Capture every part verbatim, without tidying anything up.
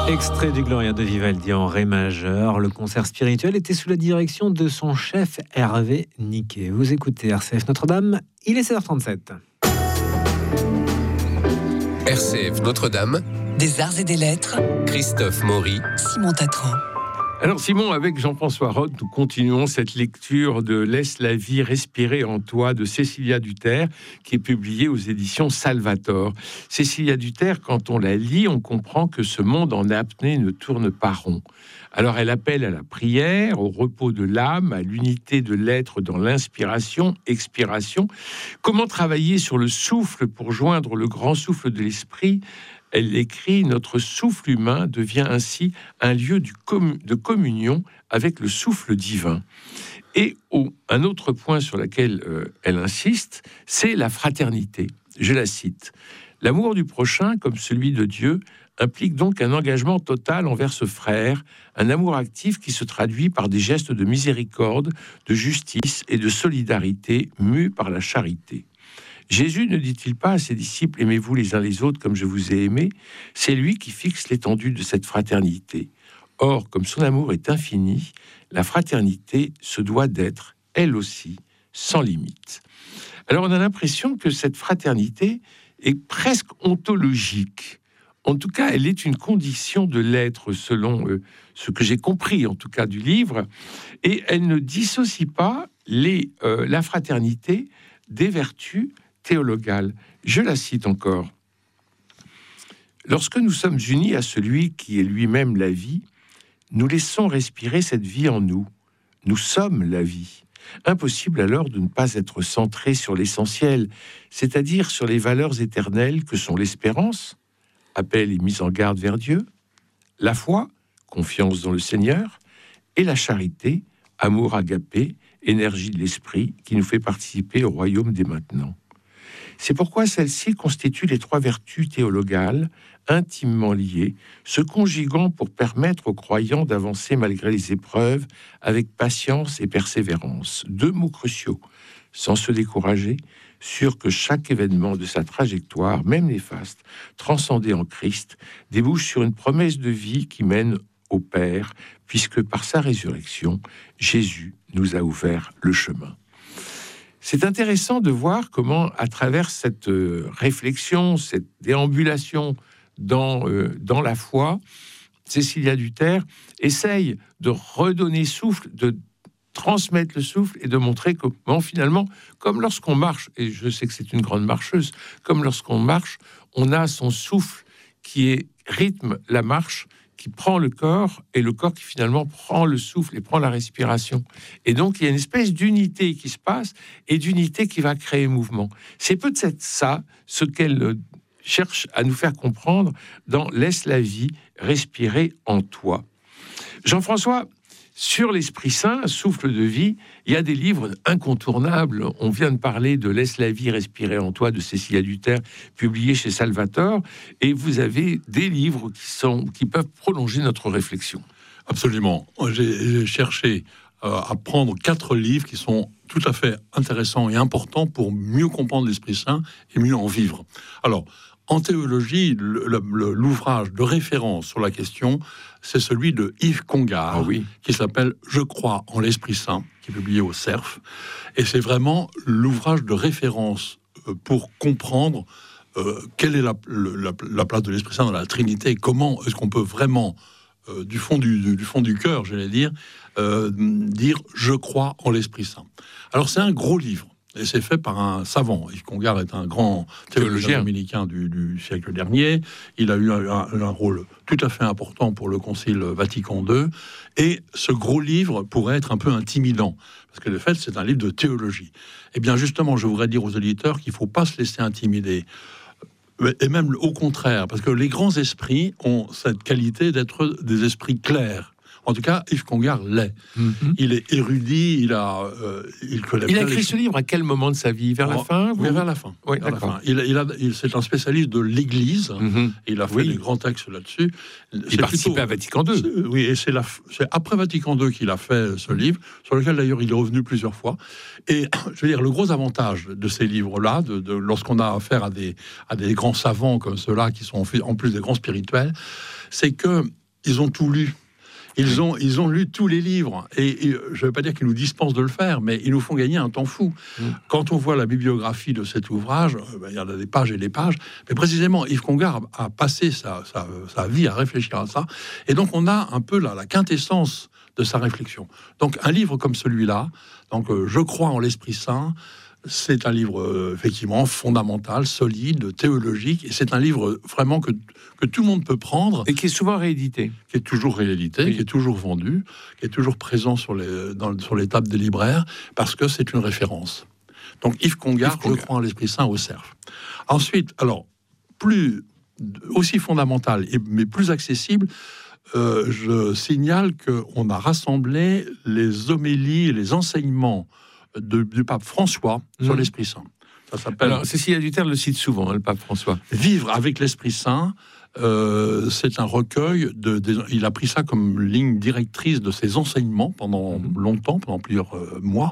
Extrait du Gloria de Vivaldi en ré majeur. Le concert spirituel était sous la direction de son chef Hervé Niquet. Vous écoutez R C F Notre-Dame, il est seize heures trente-sept. R C F Notre-Dame, des arts et des lettres, Christophe Maury, Simon Tatran. Alors Simon, avec Jean-François Roth, nous continuons cette lecture de « Laisse la vie respirer en toi » de Cécilia Duterre, qui est publiée aux éditions Salvator. Cécilia Duterre, quand on la lit, on comprend que ce monde en apnée ne tourne pas rond. Alors elle appelle à la prière, au repos de l'âme, à l'unité de l'être dans l'inspiration, expiration. Comment travailler sur le souffle pour joindre le grand souffle de l'esprit ? Elle écrit « Notre souffle humain devient ainsi un lieu du com- de communion avec le souffle divin ». Et oh, un autre point sur lequel euh, elle insiste, c'est la fraternité. Je la cite. « L'amour du prochain, comme celui de Dieu, implique donc un engagement total envers ce frère, un amour actif qui se traduit par des gestes de miséricorde, de justice et de solidarité mus par la charité. » Jésus ne dit-il pas à ses disciples « Aimez-vous les uns les autres comme je vous ai aimés » C'est lui qui fixe l'étendue de cette fraternité. Or, comme son amour est infini, la fraternité se doit d'être, elle aussi, sans limite. Alors on a l'impression que cette fraternité est presque ontologique. En tout cas, elle est une condition de l'être, selon euh, ce que j'ai compris, en tout cas, du livre, et elle ne dissocie pas les, euh, la fraternité des vertus théologale. Je la cite encore. Lorsque nous sommes unis à celui qui est lui-même la vie, nous laissons respirer cette vie en nous. Nous sommes la vie. Impossible alors de ne pas être centré sur l'essentiel, c'est-à-dire sur les valeurs éternelles que sont l'espérance, appel et mise en garde vers Dieu, la foi, confiance dans le Seigneur, et la charité, amour agapé, énergie de l'esprit qui nous fait participer au royaume des maintenant. C'est pourquoi celle-ci constitue les trois vertus théologales intimement liées, se conjuguant pour permettre aux croyants d'avancer malgré les épreuves avec patience et persévérance. Deux mots cruciaux, sans se décourager, sûr que chaque événement de sa trajectoire, même néfaste, transcendé en Christ, débouche sur une promesse de vie qui mène au Père, puisque par sa résurrection, Jésus nous a ouvert le chemin. C'est intéressant de voir comment, à travers cette euh, réflexion, cette déambulation dans, euh, dans la foi, Cécilia Duterre essaye de redonner souffle, de transmettre le souffle et de montrer comment, finalement, comme lorsqu'on marche, et je sais que c'est une grande marcheuse, comme lorsqu'on marche, on a son souffle qui est, rythme la marche, qui prend le corps, et le corps qui finalement prend le souffle et prend la respiration. Et donc, il y a une espèce d'unité qui se passe, et d'unité qui va créer mouvement. C'est peut-être ça, ce qu'elle cherche à nous faire comprendre dans « Laisse la vie respirer en toi ». Jean-François, sur l'Esprit Saint, souffle de vie, il y a des livres incontournables. On vient de parler de « Laisse la vie respirer en toi » de Cécilia Duterre, publié chez Salvator, et vous avez des livres qui, sont, qui peuvent prolonger notre réflexion. Absolument. J'ai, j'ai cherché euh, à prendre quatre livres qui sont tout à fait intéressants et importants pour mieux comprendre l'Esprit Saint et mieux en vivre. Alors, en théologie, le, le, l'ouvrage de référence sur la question, c'est celui de Yves Congar, ah oui. qui s'appelle « Je crois en l'Esprit Saint », qui est publié au Cerf. Et c'est vraiment l'ouvrage de référence pour comprendre euh, quelle est la, la, la place de l'Esprit Saint dans la Trinité, et comment est-ce qu'on peut vraiment, euh, du fond du, du, du fond du cœur, j'allais dire, euh, dire « Je crois en l'Esprit Saint ». Alors, c'est un gros livre. Et c'est fait par un savant. Yves Congar est un grand théologien dominicain du, du siècle dernier. Il a eu un, un, un rôle tout à fait important pour le Concile Vatican deux. Et ce gros livre pourrait être un peu intimidant, parce que de fait, c'est un livre de théologie. Eh bien, justement, je voudrais dire aux auditeurs qu'il ne faut pas se laisser intimider. Et même au contraire, parce que les grands esprits ont cette qualité d'être des esprits clairs. En tout cas, Yves Congar l'est. Mm-hmm. Il est érudit, il a, euh, il connaît. Il a écrit ce livre à quel moment de sa vie ? Vers la fin ? Oui, vers la fin. Oui, vers la fin. Il, il a, il, c'est un spécialiste de l'Église. Mm-hmm. Il a fait oui. des grands textes là-dessus. Il c'est participait plutôt, à Vatican deux. Oui, et c'est, la, c'est après Vatican deux qu'il a fait ce livre, sur lequel d'ailleurs il est revenu plusieurs fois. Et je veux dire, le gros avantage de ces livres-là, de, de, lorsqu'on a affaire à des, à des grands savants comme ceux-là, qui sont en plus des grands spirituels, c'est que ils ont tout lu. Ils ont, ils ont lu tous les livres. Et, et je ne veux pas dire qu'ils nous dispensent de le faire, mais ils nous font gagner un temps fou. Mmh. Quand on voit la bibliographie de cet ouvrage, ben, il y en a des pages et des pages. Mais précisément, Yves Congar a passé sa, sa, sa vie à réfléchir à ça. Et donc, on a un peu la, la quintessence de sa réflexion. Donc, un livre comme celui-là, donc, euh, Je crois en l'Esprit Saint, c'est un livre euh, effectivement fondamental, solide, théologique, et c'est un livre vraiment que, que tout le monde peut prendre. Et qui est souvent réédité. Qui est toujours réédité, oui. Qui est toujours vendu, qui est toujours présent sur les, dans, sur les tables des libraires, parce que c'est une référence. Donc Yves Congar, Yves Congar. Je crois en l'Esprit Saint au Cerf. Ensuite, alors, plus, aussi fondamental, et, mais plus accessible, euh, je signale qu'on a rassemblé les homélies et les enseignements De, du pape François mmh. sur l'Esprit Saint. Ça s'appelle. Alors, Cécilia Duterre le cite souvent, hein, le pape François. Vivre avec l'Esprit Saint, euh, c'est un recueil. De, de, il a pris ça comme ligne directrice de ses enseignements pendant mmh. longtemps, pendant plusieurs euh, mois.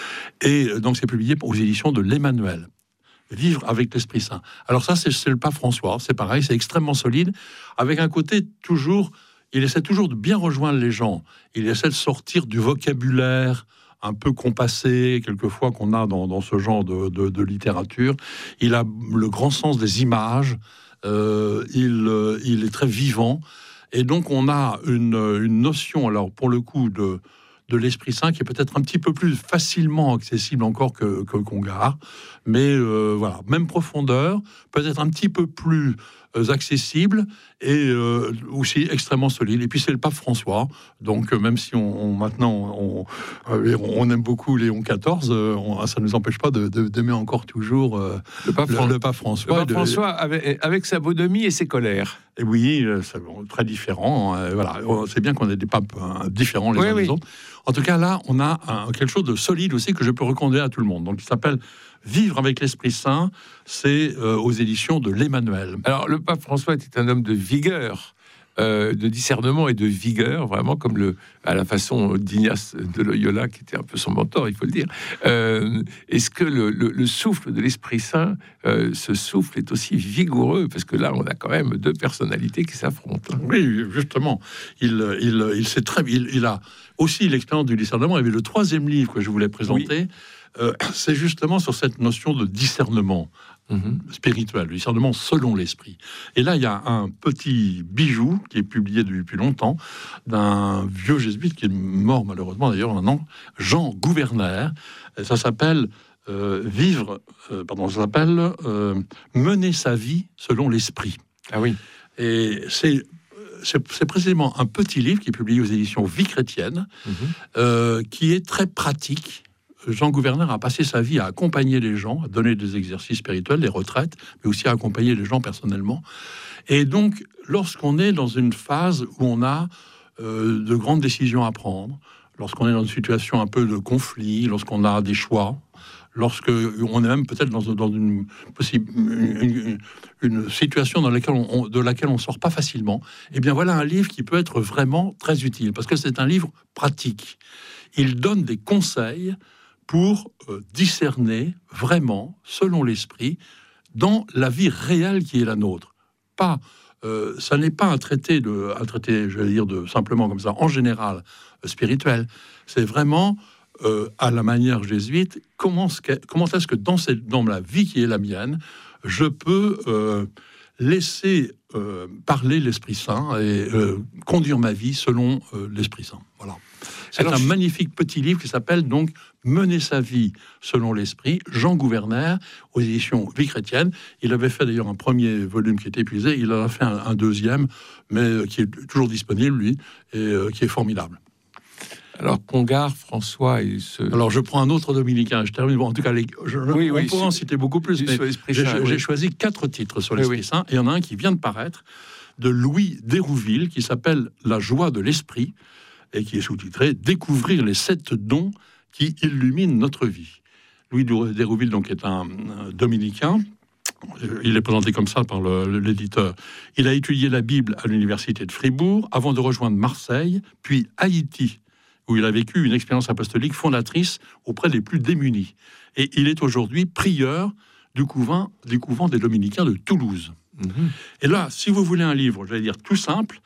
Et donc, c'est publié aux éditions de l'Emmanuel. Vivre avec l'Esprit Saint. Alors, ça, c'est, c'est le pape François. C'est pareil, c'est extrêmement solide, avec un côté toujours. Il essaie toujours de bien rejoindre les gens. Il essaie de sortir du vocabulaire un peu compassé, quelquefois, qu'on a dans, dans ce genre de, de, de littérature. Il a le grand sens des images, euh, il, euh, il est très vivant, et donc on a une, une notion, alors pour le coup, de, de l'Esprit Saint qui est peut-être un petit peu plus facilement accessible encore que, que Congar, mais euh, voilà, même profondeur, peut-être un petit peu plus accessible et euh, aussi extrêmement solide. Et puis c'est le pape François, donc euh, même si on, on maintenant on, euh, on aime beaucoup Léon quatorze, euh, on, ça ne nous empêche pas de, de, d'aimer encore toujours euh, le, pape le, le pape François. Le pape de, François avec, avec sa bonhomie et ses colères. Et oui, c'est très différent. Euh, voilà, c'est bien qu'on ait des papes euh, différents les oui, uns oui. des autres. En tout cas, là, on a un, quelque chose de solide aussi que je peux recommander à tout le monde. Donc, il s'appelle Vivre avec l'Esprit Saint. C'est euh, aux éditions de l'Emmanuel. Alors, le pape François était un homme de vigueur, euh, de discernement et de vigueur, vraiment comme le, à la façon d'Ignace de Loyola, qui était un peu son mentor, il faut le dire. Euh, est-ce que le, le, le souffle de l'Esprit Saint, euh, ce souffle est aussi vigoureux? Parce que là, on a quand même deux personnalités qui s'affrontent. Oui, justement. Il, il, il, sait très, il, il a aussi l'expérience du discernement. Il y avait le troisième livre que je voulais présenter. Oui. Euh, c'est justement sur cette notion de discernement mmh. spirituel, le discernement selon l'esprit. Et là, il y a un petit bijou qui est publié depuis longtemps d'un vieux jésuite qui est mort malheureusement d'ailleurs maintenant, Jean Gouvernaire. Et ça s'appelle euh, vivre, euh, pardon, ça s'appelle euh, mener sa vie selon l'esprit. Ah oui. Et c'est C'est, c'est précisément un petit livre qui est publié aux éditions Vie chrétienne, mmh. euh, qui est très pratique. Jean Gouvernaire a passé sa vie à accompagner les gens, à donner des exercices spirituels, des retraites, mais aussi à accompagner les gens personnellement. Et donc, lorsqu'on est dans une phase où on a euh, de grandes décisions à prendre, lorsqu'on est dans une situation un peu de conflit, lorsqu'on a des choix, lorsqu'on est même peut-être dans, dans une, possible, une, une situation dans laquelle on, de laquelle on ne sort pas facilement, eh bien voilà un livre qui peut être vraiment très utile, parce que c'est un livre pratique. Il donne des conseils pour euh, discerner vraiment, selon l'esprit, dans la vie réelle qui est la nôtre. Pas, euh, ça n'est pas un traité, de, un traité, je vais dire, de, simplement comme ça, en général, euh, spirituel. C'est vraiment, euh, à la manière jésuite, comment, comment est-ce que dans, cette, dans la vie qui est la mienne, je peux euh, laisser euh, parler l'Esprit Saint et euh, conduire ma vie selon euh, l'Esprit Saint. Voilà. C'est Alors, un je... magnifique petit livre qui s'appelle donc Mener sa vie selon l'Esprit, Jean Gouvernaire, aux éditions Vie chrétienne. Il avait fait d'ailleurs un premier volume qui était épuisé, il en a fait un, un deuxième, mais qui est toujours disponible, lui, et euh, qui est formidable. Alors, Congar, François et ce... Alors, je prends un autre dominicain, je termine. Bon, en tout cas, les... je... oui, on oui, pourrait en citer beaucoup plus, mais j'ai, Saint, j'ai oui. choisi quatre titres sur l'Esprit oui, oui. Saint, et il y en a un qui vient de paraître, de Louis Dérouville, qui s'appelle La joie de l'Esprit, et qui est sous-titré « Découvrir les sept dons qui illuminent notre vie ». Louis Dérouville, donc, est un, un dominicain. Il est présenté comme ça par le, l'éditeur. Il a étudié la Bible à l'université de Fribourg, avant de rejoindre Marseille, puis Haïti, où il a vécu une expérience apostolique fondatrice auprès des plus démunis. Et il est aujourd'hui prieur du couvent, du couvent des Dominicains de Toulouse. Mmh. Et là, si vous voulez un livre, j'allais dire tout simple,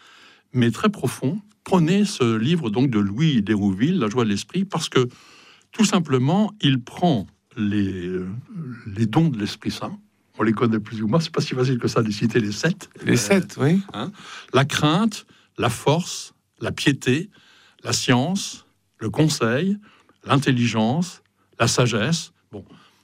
mais très profond. Prenez ce livre donc de Louis d'Hérouville, La joie de l'esprit, parce que tout simplement, il prend les, les dons de l'Esprit Saint. On les connaît plus ou moins. C'est pas si facile que ça de citer les sept. Les sept, euh, oui. Hein, la crainte, la force, la piété, la science, le conseil, l'intelligence, la sagesse. Bon,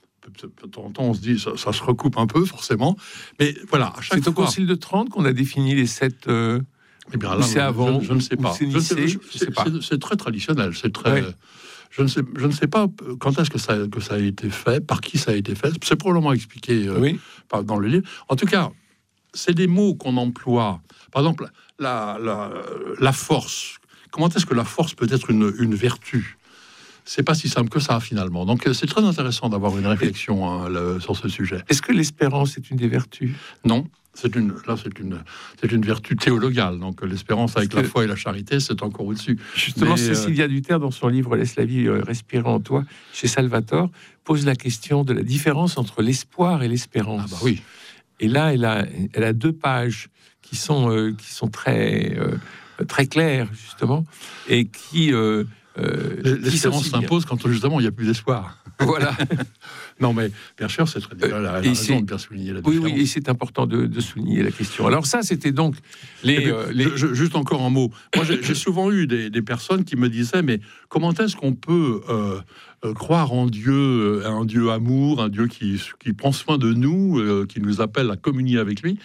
de temps en temps, on se dit, ça, ça se recoupe un peu, forcément. Mais voilà, à chaque c'est fois... au Concile de Trente qu'on a défini les sept... Euh... Eh bien, là, c'est avant, je, je ne sais pas. C'est, je sais, je, je sais pas. C'est, c'est très traditionnel. C'est très. Ouais. Je ne sais, je ne sais pas quand est-ce que ça, que ça a été fait, par qui ça a été fait. C'est probablement expliqué euh, oui. par, dans le livre. En tout cas, c'est des mots qu'on emploie. Par exemple, la, la, la force. Comment est-ce que la force peut être une, une vertu ? C'est pas si simple que ça, finalement. Donc, c'est très intéressant d'avoir une réflexion hein, le, sur ce sujet. Est-ce que l'espérance est une des vertus ? Non. C'est une, là, c'est une, c'est une vertu théologale. Donc, l'espérance avec que, la foi et la charité, c'est encore au-dessus. Justement, Mais, Cécilia euh... Duterre, dans son livre « Laisse la vie respirer en toi », chez Salvatore, pose la question de la différence entre l'espoir et l'espérance. Ah bah oui. Et là, elle a, elle a deux pages qui sont, euh, qui sont très, euh, très claires, justement, et qui... Euh, Euh, L'espérance s'impose quand justement il n'y a plus d'espoir. Voilà. Non, mais bien sûr, c'est très bien. Elle a raison de bien souligner la différence. Oui, oui, et c'est important de, de souligner la question. Alors ça, c'était donc les... puis, euh, les... Je, juste encore un mot. Moi, j'ai, j'ai souvent eu des, des personnes qui me disaient, mais comment est-ce qu'on peut euh, euh, croire en Dieu, un Dieu amour, un Dieu qui, qui prend soin de nous, euh, qui nous appelle à communier avec lui,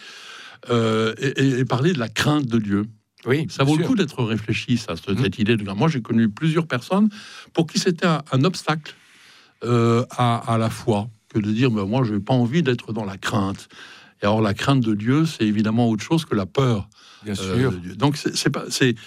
euh, et, et parler de la crainte de Dieu. Oui, ça vaut sûr. le coup d'être réfléchi, ça, cette mmh. idée de... Moi, j'ai connu plusieurs personnes pour qui c'était un, un obstacle euh, à, à la foi, que de dire, ben, moi, je n'ai pas envie d'être dans la crainte. Et alors, la crainte de Dieu, c'est évidemment autre chose que la peur. Bien sûr. Euh, de Dieu. Donc, c'est, c'est pas... C'est,